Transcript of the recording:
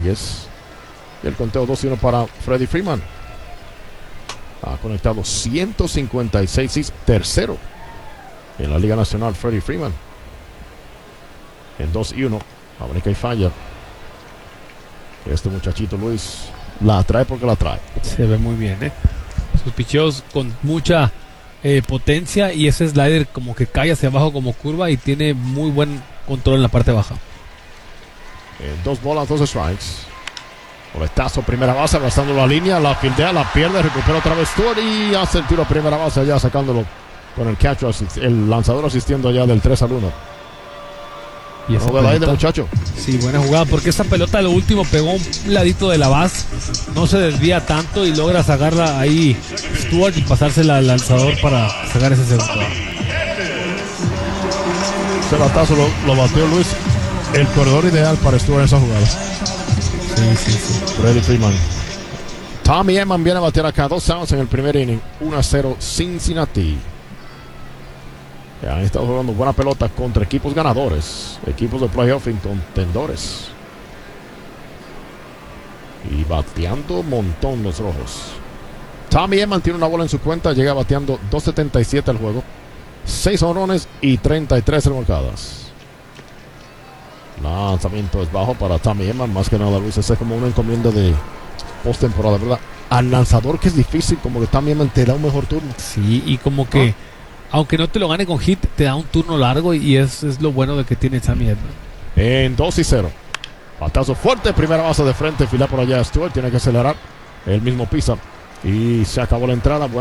Rodríguez. Y el conteo 2-1 para Freddie Freeman. Ha conectado 156, tercero en la Liga Nacional, Freddie Freeman. En 2-1, abre y falla. Este muchachito Luis la trae porque la trae. Se ve muy bien, sus picheos con mucha potencia, y ese slider como que cae hacia abajo como curva y tiene muy buen control en la parte baja. En 2 bolas, 2 strikes. Boletazo, primera base, abrazando la línea, la fildea, la pierde, recupera otra vez Stewart y hace el tiro a primera base allá, sacándolo con el catch, el lanzador asistiendo allá del 3-1. Y esa de aire, muchacho. Sí, buena jugada, porque esa pelota lo último pegó un ladito de la base, no se desvía tanto y logra sacarla ahí Stewart y pasársela al lanzador para sacar ese segundo. Ese batazo lo batió Luis, el corredor ideal para Stewart en esa jugada. Sí. Freddie Freeman. Tommy Edman viene a batear acá 2 outs en el primer inning. 1-0 Cincinnati. Han estado jugando buena pelota contra equipos ganadores, equipos de playoff y contendores. Y bateando un montón los rojos. Tommy Edman tiene una bola en su cuenta, llega bateando 2.77 al juego, 6 honrones y 33 remolcadas. Lanzamiento es bajo para Tommy Edman, más que nada Luis, ese es como una encomienda de postemporada, ¿verdad? Al lanzador, que es difícil, como que Tommy Edman te da un mejor turno. Sí, y como que aunque no te lo gane con hit, te da un turno largo, y es lo bueno de que tiene Tommy Edman. En 2-0. Batazo fuerte, primera base de frente, fila por allá Stewart, tiene que acelerar, él mismo pisa y se acabó la entrada.